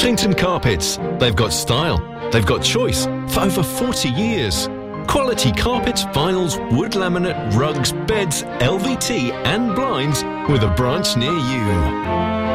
Clinton Carpets. They've got style. They've got choice for over 40 years. Quality carpets, vinyls, wood laminate, rugs, beds, LVT and blinds with a branch near you.